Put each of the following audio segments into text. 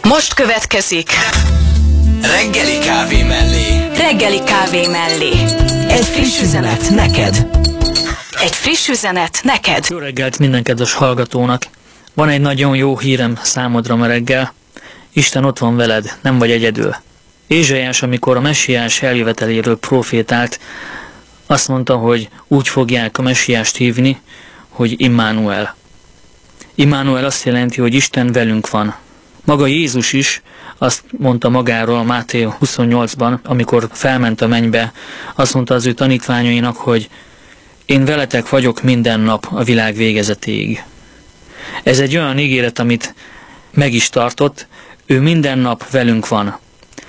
Most következik Reggeli kávé mellé. Reggeli kávé mellé. Egy friss üzenet neked. Egy friss üzenet neked. Jó reggelt minden kedves hallgatónak. Van egy nagyon jó hírem számodra ma reggel. Isten ott van veled, nem vagy egyedül. Ézsaiás, amikor a messiás eljöveteléről profétált, azt mondta, hogy úgy fogják a messiást hívni, hogy Immanuel. Immanuel azt jelenti, hogy Isten velünk van. Maga Jézus is azt mondta magáról a Máté 28-ban, amikor felment a mennybe, azt mondta az ő tanítványainak, hogy én veletek vagyok minden nap a világ végezetéig. Ez egy olyan ígéret, amit meg is tartott, ő minden nap velünk van.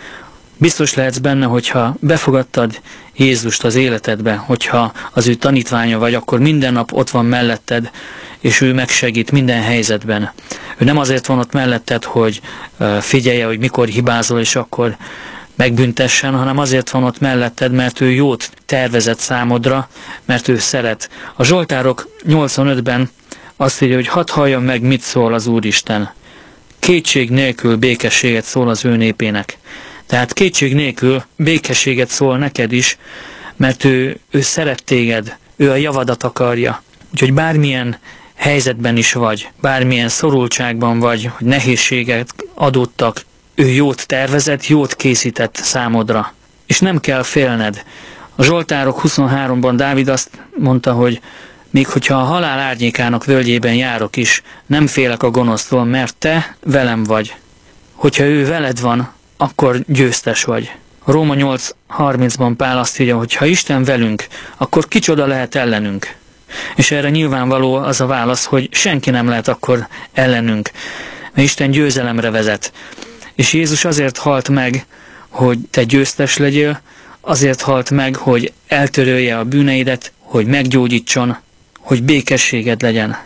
Biztos lehetsz benne, hogyha befogadtad Jézust az életedbe, hogyha az ő tanítványa vagy, akkor minden nap ott van melletted, és ő megsegít minden helyzetben. Ő nem azért van ott melletted, hogy figyelje, hogy mikor hibázol, és akkor megbüntessen, hanem azért van ott melletted, mert ő jót tervezett számodra, mert ő szeret. A Zsoltárok 85-ben azt írja, hogy hadd halljam meg, mit szól az Úristen. Kétség nélkül békességet szól az ő népének. Tehát kétség nélkül békességet szól neked is, mert ő szeret téged, ő a javadat akarja. Úgyhogy bármilyen helyzetben is vagy, bármilyen szorultságban vagy, hogy nehézséget adottak, ő jót tervezett, jót készített számodra. És nem kell félned. A Zsoltárok 23-ban Dávid azt mondta, hogy még hogyha a halál árnyékának völgyében járok is, nem félek a gonosztól, mert te velem vagy. Hogyha ő veled van, akkor győztes vagy. A Róma 8:30-ban Pál azt írja, hogy ha Isten velünk, akkor kicsoda lehet ellenünk. És erre nyilvánvaló az a válasz, hogy senki nem lehet akkor ellenünk, mert Isten győzelemre vezet. És Jézus azért halt meg, hogy te győztes legyél, azért halt meg, hogy eltörölje a bűneidet, hogy meggyógyítson, hogy békességed legyen.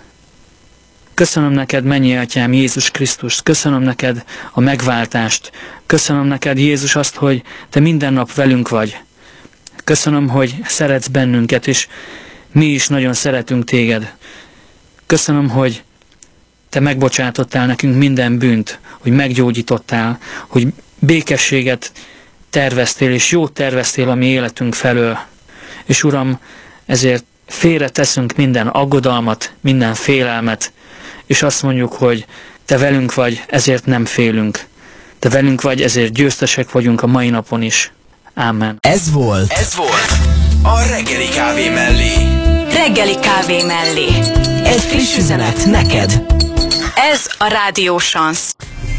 Köszönöm neked, mennyi Atyám, Jézus Krisztust, köszönöm neked a megváltást, köszönöm neked, Jézus, azt, hogy te minden nap velünk vagy. Köszönöm, hogy szeretsz bennünket, és mi is nagyon szeretünk téged. Köszönöm, hogy te megbocsátottál nekünk minden bűnt, hogy meggyógyítottál, hogy békességet terveztél, és jót terveztél a mi életünk felől. És Uram, ezért félre teszünk minden aggodalmat, minden félelmet, és azt mondjuk, hogy te velünk vagy, ezért nem félünk. Te velünk vagy, ezért győztesek vagyunk a mai napon is. Ámen. Ez volt a reggeli kávé mellé. Reggeli kávé mellé. egy friss üzenet neked. Ez a Rádió Sansz.